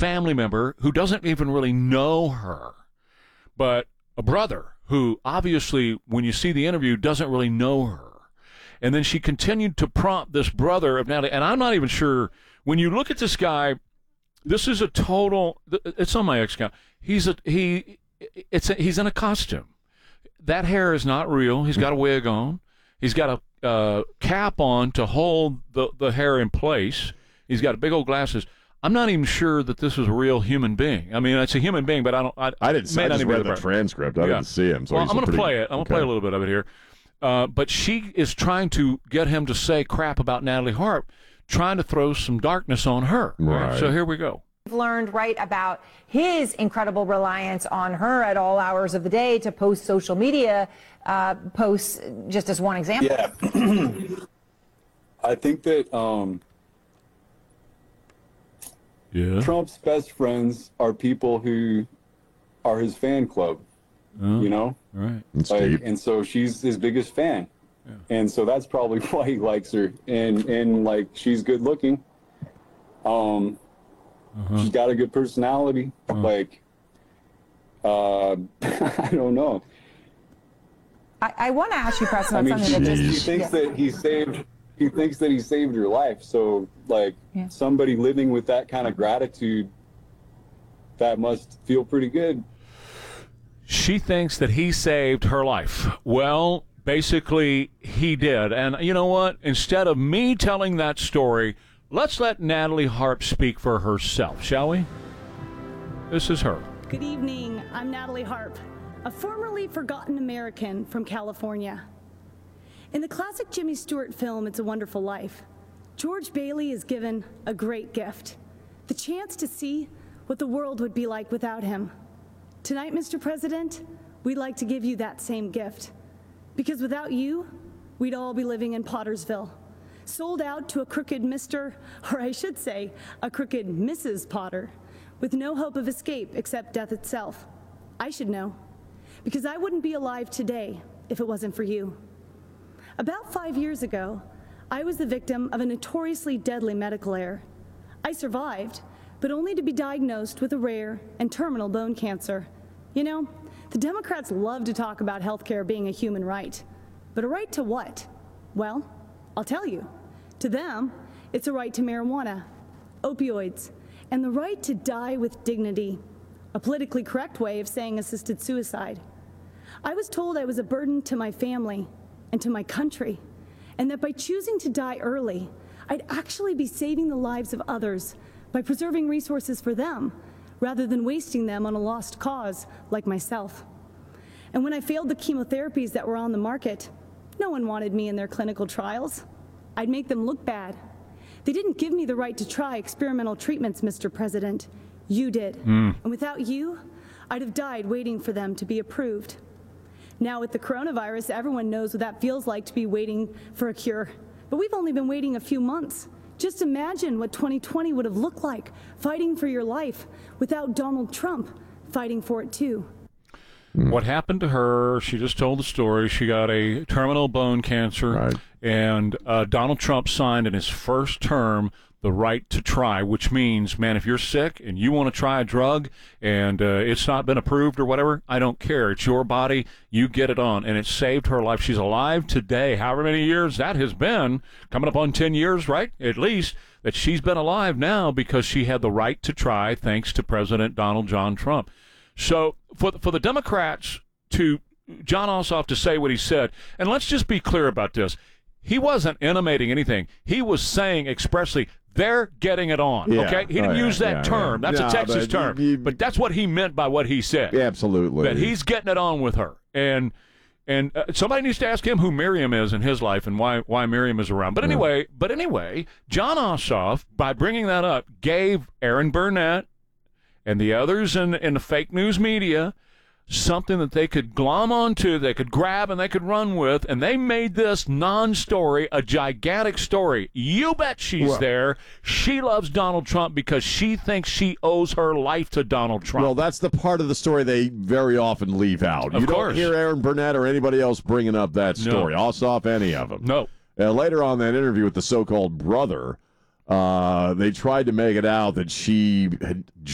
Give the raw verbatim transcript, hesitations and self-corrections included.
family member who doesn't even really know her, but a brother who obviously, when you see the interview, doesn't really know her. And then she continued to prompt this brother of Natalie, and I'm not even sure, when you look at this guy, this is a total, it's on my X account, he's a, he, it's a, he's in a costume. That hair is not real. He's got a wig on. He's got a uh, cap on to hold the, the hair in place. He's got big old glasses. I'm not even sure that this is a real human being. I mean, it's a human being, but I don't. I, I didn't. See, I just read the transcript. I yeah. didn't see him. So well, he's I'm going to pretty... play it. I'm going to okay. play a little bit of it here. Uh, but she is trying to get him to say crap about Natalie Harp, trying to throw some darkness on her. Right. So here we go. Learned right about his incredible reliance on her at all hours of the day to post social media uh, posts, just as one example. Yeah. I think that um, yeah. Trump's best friends are people who are his fan club, oh, you know? Right. Like, and so she's his biggest fan. Yeah. And so that's probably why he likes her. And, and like, she's good looking. Um, Uh-huh. She's got a good personality. Uh-huh. Like, uh, I don't know. I, I want to ask you, Preston, I mean, something she, that just, he thinks yeah. that he saved. He thinks that he saved your life. So, like, yeah. somebody living with that kind of gratitude, that must feel pretty good. She thinks that he saved her life. Well, basically, he did. And you know what? Instead of me telling that story, let's let Natalie Harp speak for herself, shall we? This is her. Good evening. I'm Natalie Harp, a formerly forgotten American from California. In the classic Jimmy Stewart film, It's a Wonderful Life, George Bailey is given a great gift, the chance to see what the world would be like without him. Tonight, Mister President, we'd like to give you that same gift, because without you, we'd all be living in Pottersville, sold out to a crooked Mister, or I should say, a crooked Missus Potter, with no hope of escape except death itself. I should know, because I wouldn't be alive today if it wasn't for you. About five years ago, I was the victim of a notoriously deadly medical error. I survived, but only to be diagnosed with a rare and terminal bone cancer. You know, the Democrats love to talk about healthcare being a human right, but a right to what? Well, I'll tell you. To them, it's a right to marijuana, opioids, and the right to die with dignity, a politically correct way of saying assisted suicide. I was told I was a burden to my family and to my country, and that by choosing to die early, I'd actually be saving the lives of others by preserving resources for them, rather than wasting them on a lost cause like myself. And when I failed the chemotherapies that were on the market, no one wanted me in their clinical trials. I'd make them look bad. They didn't give me the right to try experimental treatments, Mister President. You did. Mm. And without you, I'd have died waiting for them to be approved. Now with the coronavirus, everyone knows what that feels like to be waiting for a cure. But we've only been waiting a few months. Just imagine what twenty twenty would have looked like, fighting for your life, without Donald Trump fighting for it too. What happened to her, she just told the story. She got a terminal bone cancer, right. and uh, Donald Trump signed in his first term the right to try, which means, man, if you're sick and you want to try a drug and uh, it's not been approved or whatever, I don't care. It's your body. You get it on. And it saved her life. She's alive today, however many years that has been, coming up on ten years, right, at least, that she's been alive now because she had the right to try thanks to President Donald John Trump. So for, for the Democrats to, John Ossoff to say what he said, and let's just be clear about this. He wasn't intimating anything. He was saying expressly, they're getting it on, yeah. okay? He didn't oh, yeah, use that yeah, term. yeah. That's no, a Texas but term. You, you, but that's what he meant by what he said. Yeah, absolutely. That he's getting it on with her. And and uh, somebody needs to ask him who Miriam is in his life and why why Miriam is around. But anyway, yeah. but anyway, John Ossoff, by bringing that up, gave Aaron Burnett and the others in, in the fake news media something that they could glom onto, they could grab, and they could run with, and they made this non-story a gigantic story. You bet she's well, there. She loves Donald Trump because she thinks she owes her life to Donald Trump. Well, that's the part of the story they very often leave out. Of you course. don't hear Aaron Burnett or anybody else bringing up that story. No. Ossoff, any of them. No. Uh, later on that interview with the so-called brother, uh, they tried to make it out that she had